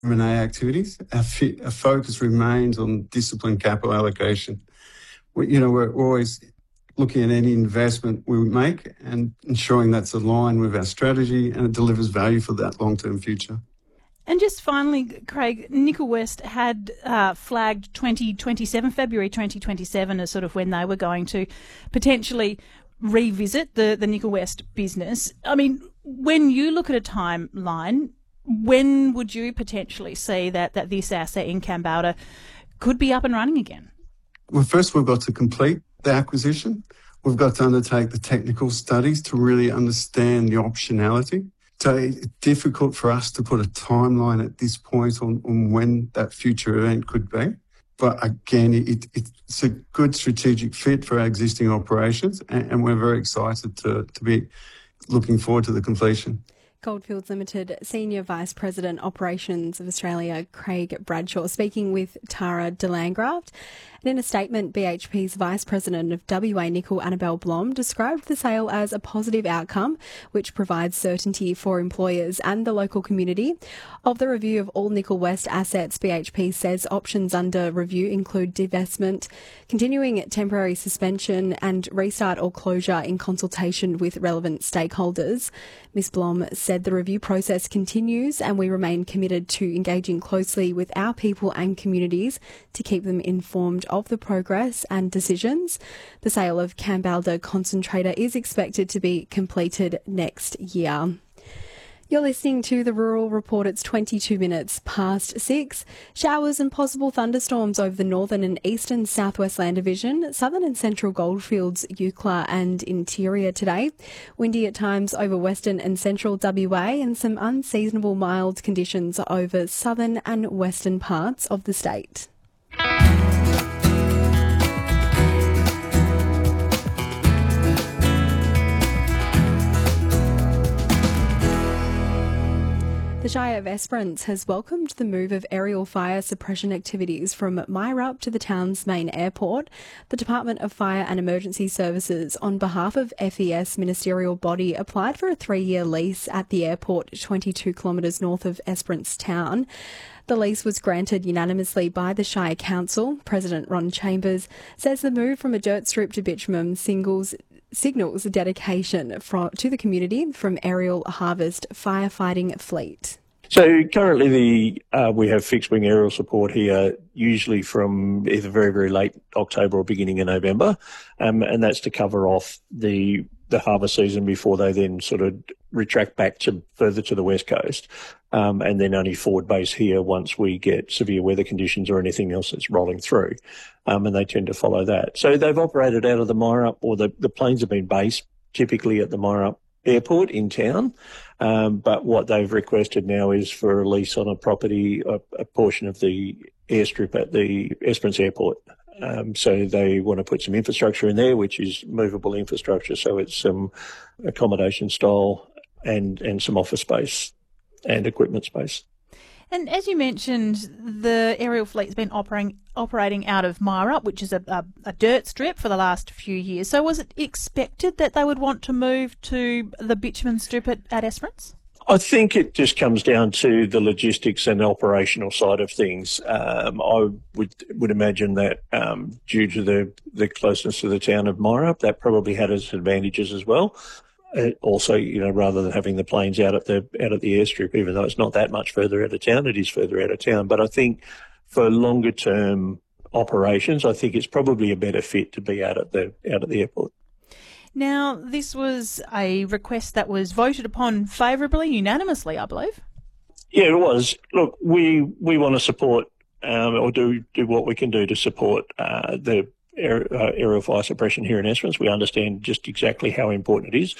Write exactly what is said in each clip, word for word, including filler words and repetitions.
M and A activities. Our, fi- our focus remains on disciplined capital allocation. We, you know, we're always looking at any investment we make and ensuring that's aligned with our strategy and it delivers value for that long-term future. And just finally, Craig, Nickel West had uh, flagged twenty twenty-seven, February twenty twenty-seven as sort of when they were going to potentially revisit the, the Nickel West business. I mean, when you look at a timeline, when would you potentially see that, that this asset in Kambalda could be up and running again? Well, first we've got to complete the acquisition. We've got to undertake the technical studies to really understand the optionality. So it's difficult for us to put a timeline at this point on, on when that future event could be. But again, it, it's a good strategic fit for our existing operations, and, and we're very excited to, to be looking forward to the completion. Goldfields Limited Senior Vice President Operations of Australia, Craig Bradshaw, speaking with Tara de Landgraft. And in a statement, B H P's Vice President of W A Nickel, Annabelle Blom, described the sale as a positive outcome, which provides certainty for employers and the local community. Of the review of all Nickel West assets, B H P says options under review include divestment, continuing temporary suspension and restart or closure in consultation with relevant stakeholders. Miz Blom said the review process continues and we remain committed to engaging closely with our people and communities to keep them informed of the progress and decisions. The sale of Kambalda concentrator is expected to be completed next year. You're listening to the Rural Report. It's twenty-two minutes past six. Showers and possible thunderstorms over the northern and eastern southwest land division, southern and central goldfields, Eucla and interior today. Windy at times over western and central W A, and some unseasonable mild conditions over southern and western parts of the state. The Shire of Esperance has welcomed the move of aerial fire suppression activities from Myrup to the town's main airport. The Department of Fire and Emergency Services, on behalf of F E S ministerial body, applied for a three-year lease at the airport twenty-two kilometres north of Esperance town. The lease was granted unanimously by the Shire Council. President Ron Chambers says the move from a dirt strip to bitumen singles signals dedication from, to the community from Aerial Harvest Firefighting Fleet. So currently the uh, we have fixed wing aerial support here, usually from either very, very late October or beginning of November, um, and that's to cover off the the harvest season before they then sort of retract back to further to the west coast, um, and then only forward base here once we get severe weather conditions or anything else that's rolling through, um, and they tend to follow that. So they've operated out of the Myrup, or the, the planes have been based typically at the Myrup airport in town, um, but what they've requested now is for a lease on a property, a, a portion of the airstrip at the Esperance airport. Um, so they want to put some infrastructure in there, which is movable infrastructure. So it's some accommodation style and, and some office space and equipment space. And as you mentioned, the aerial fleet's been operating operating out of Myrup, which is a, a, a dirt strip, for the last few years. So was it expected that they would want to move to the bitumen strip at, at Esperance? I think it just comes down to the logistics and operational side of things. Um, I would would imagine that um, due to the, the closeness to the town of Myrup, that probably had its advantages as well. Uh, also, you know, rather than having the planes out at the out at the airstrip, even though it's not that much further out of town, it is further out of town. But I think for longer term operations, I think it's probably a better fit to be out at the out at the airport. Now, this was a request that was voted upon favourably, unanimously, I believe. Yeah, it was. Look, we we want to support um, or do do what we can do to support uh, the aer, uh, aerial fire suppression here in Esperance. We understand just exactly how important it is.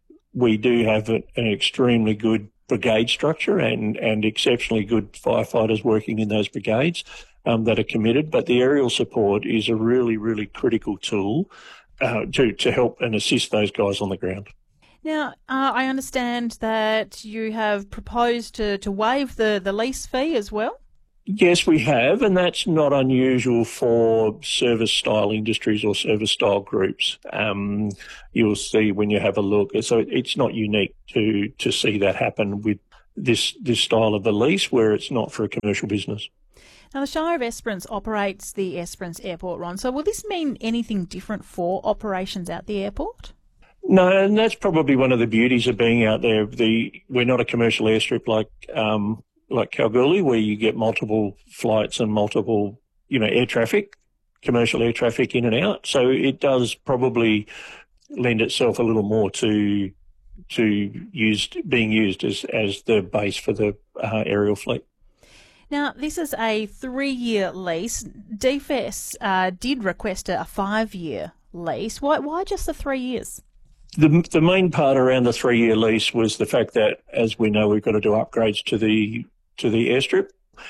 We do have a, an extremely good brigade structure and, and exceptionally good firefighters working in those brigades um, that are committed, but the aerial support is a really, really critical tool Uh, to, to help and assist those guys on the ground. Now, uh, I understand that you have proposed to, to waive the, the lease fee as well? Yes, we have, and that's not unusual for service-style industries or service-style groups. Um, you'll see when you have a look. So it's not unique to, to see that happen with this this style of a lease where it's not for a commercial business. Now, the Shire of Esperance operates the Esperance Airport, Ron. So will this mean anything different for operations at the airport? No, and that's probably one of the beauties of being out there. The we're not a commercial airstrip like um, like Kalgoorlie, where you get multiple flights and multiple, you know, air traffic, commercial air traffic in and out. So it does probably lend itself a little more to to used being used as as the base for the uh, aerial fleet. Now, this is a three-year lease. D F E S uh, did request a five-year lease. Why, why just the three years? The, the main part around the three-year lease was the fact that, as we know, we've got to do upgrades to the to the airstrip.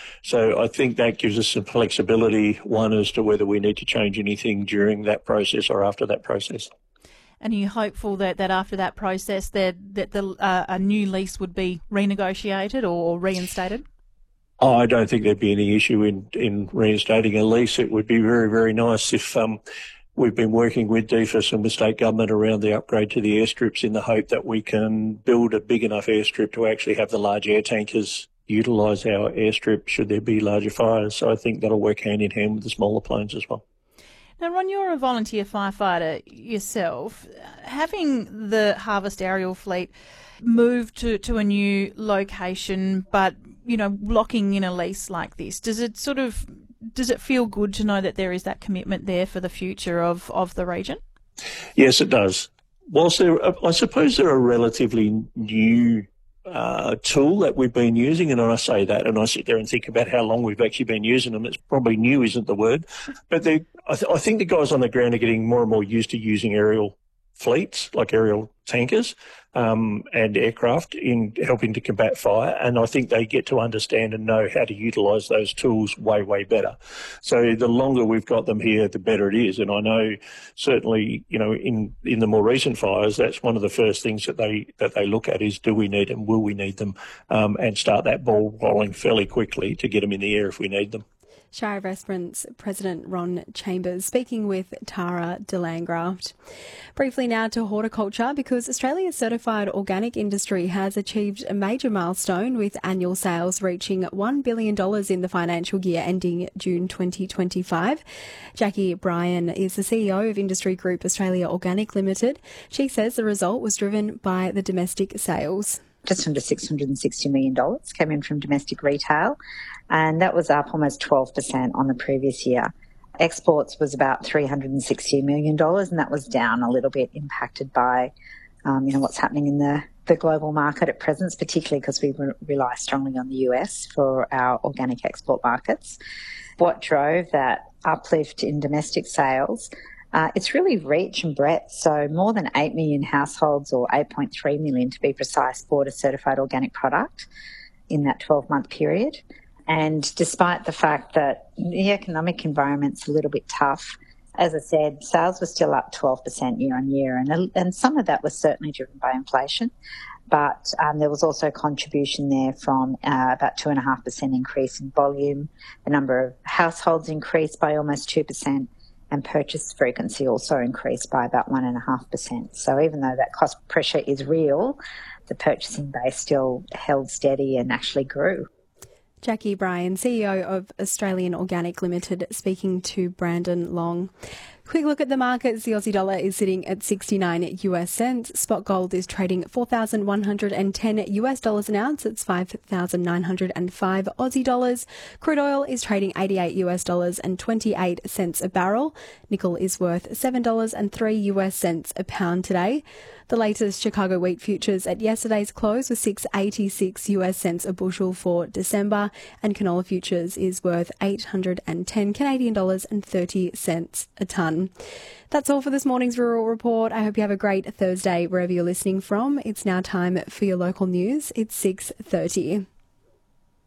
So I think that gives us some flexibility, one, as to whether we need to change anything during that process or after that process. And are you hopeful that, that after that process that, that the, uh, a new lease would be renegotiated or, or reinstated? Oh, I don't think there'd be any issue in, in reinstating a lease. It would be very, very nice if um, we've been working with D F E S and the state government around the upgrade to the airstrips in the hope that we can build a big enough airstrip to actually have the large air tankers utilise our airstrip should there be larger fires. So I think that'll work hand in hand with the smaller planes as well. Now, Ron, you're a volunteer firefighter yourself. Having the Harvest aerial fleet move to, to a new location, but, you know, locking in a lease like this, does it sort of, does it feel good to know that there is that commitment there for the future of, of the region? Yes, it does. Whilst they're, I suppose they're a relatively new uh, tool that we've been using, and I say that and I sit there and think about how long we've actually been using them. It's probably new isn't the word, but they, I, th- I think the guys on the ground are getting more and more used to using aerial fleets, like aerial tankers um, and aircraft in helping to combat fire. And I think they get to understand and know how to utilise those tools way, way better. So the longer we've got them here, the better it is. And I know certainly, you know, in, in the more recent fires, that's one of the first things that they that they look at is, do we need them, will we need them, um, and start that ball rolling fairly quickly to get them in the air if we need them. Shire of Esperance President Ron Chambers speaking with Tara de Landgraft. Briefly now to horticulture, because Australia's certified organic industry has achieved a major milestone with annual sales reaching one billion dollars in the financial year ending June twenty twenty-five. Jackie Bryan is the C E O of Industry Group Australia Organic Limited. She says the result was driven by the domestic sales. Just under six hundred sixty million dollars came in from domestic retail, and that was up almost twelve percent on the previous year. Exports was about three hundred sixty million dollars, and that was down a little bit, impacted by um, you know, what's happening in the, the global market at present, particularly because we re- rely strongly on the U S for our organic export markets. What drove that uplift in domestic sales? Uh, it's really reach and breadth. So more than eight million households, or eight point three million to be precise, bought a certified organic product in that twelve-month period. And despite the fact that the economic environment's a little bit tough, as I said, sales were still up twelve percent year on year. And, and some of that was certainly driven by inflation. But um, there was also contribution there from uh, about two point five percent increase in volume. The number of households increased by almost two percent. And purchase frequency also increased by about one point five percent. So even though that cost pressure is real, the purchasing base still held steady and actually grew. Jackie Bryan, C E O of Australian Organic Limited, speaking to Brandon Long. Quick look at the markets. The Aussie dollar is sitting at sixty-nine U S cents. Spot gold is trading four thousand one hundred ten U S dollars an ounce. It's five thousand nine hundred five Aussie dollars. Crude oil is trading eighty-eight U S dollars and twenty-eight cents a barrel. Nickel is worth seven dollars and three U S cents a pound today. The latest Chicago wheat futures at yesterday's close was six eighty-six U S cents a bushel for December, and canola futures is worth eight hundred ten Canadian dollars and thirty cents a tonne. That's all for this morning's Rural Report. I hope you have a great Thursday wherever you're listening from. It's now time for your local news. It's six thirty.